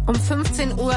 um 15:40 Uhr.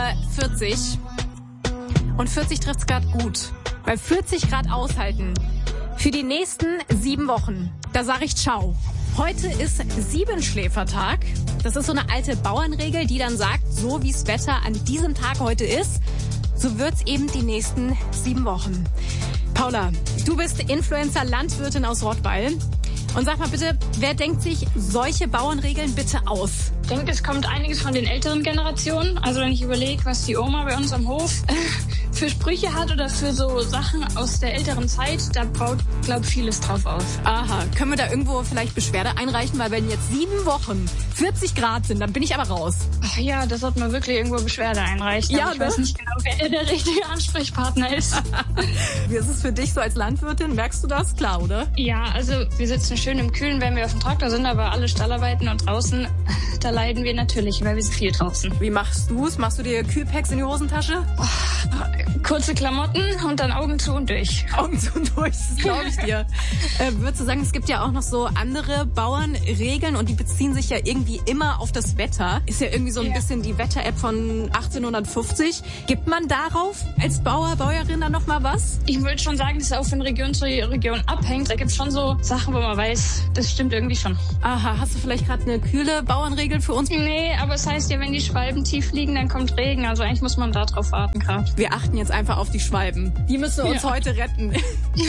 Und 40 trifft's gerade gut. Bei 40 Grad aushalten. Für die nächsten 7 Wochen. Da sage ich ciao. Heute ist Siebenschläfertag. Das ist so eine alte Bauernregel, die dann sagt, so wie das Wetter an diesem Tag heute ist, so wird's eben die nächsten 7 Wochen. Paula, du bist Influencer-Landwirtin aus Rottweil. Und sag mal bitte, wer denkt sich solche Bauernregeln bitte aus? Ich denke, es kommt einiges von den älteren Generationen. Also wenn ich überlege, was die Oma bei uns am Hof für Sprüche hat oder für so Sachen aus der älteren Zeit, da baut, glaube ich, vieles drauf auf. Aha, können wir da irgendwo vielleicht Beschwerde einreichen? Weil wenn jetzt 7 Wochen 40 Grad sind, dann bin ich aber raus. Ach ja, das sollte man wirklich irgendwo Beschwerde einreichen. Ja, aber ich weiß nicht genau, wer der richtige Ansprechpartner ist. Wie ist es für dich so als Landwirtin? Merkst du das? Klar, oder? Ja, also wir sitzen schön im Kühlen, wenn wir auf dem Traktor sind, aber alle Stallarbeiten und draußen, da leiden wir natürlich, weil wir sind viel draußen. Wie machst du's? Machst du dir Kühlpacks in die Hosentasche? Kurze Klamotten und dann Augen zu und durch. Augen zu und durch, das glaube ich dir. Würdest du sagen, es gibt ja auch noch so andere Bauernregeln und die beziehen sich ja irgendwie immer auf das Wetter. Ist ja irgendwie so ein bisschen die Wetter-App von 1850. Gibt man darauf als Bauer, Bäuerin dann noch mal was? Ich würde schon sagen, dass es auch von Region zu Region abhängt. Da gibt es schon so Sachen, wo man weiß, das stimmt irgendwie schon. Aha, hast du vielleicht gerade eine kühle Bauernregel für uns? Nee, aber es heißt ja, wenn die Schwalben tief liegen, dann kommt Regen. Also eigentlich muss man da drauf warten gerade. Wir achten jetzt einfach auf die Schwalben. Die müssen uns heute retten.